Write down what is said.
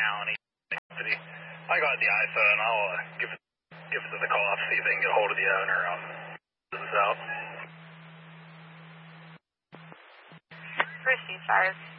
now, and I got the iPhone. I'll give it to the co-op, see if they can get a hold of the owner. This is out. Receive 5.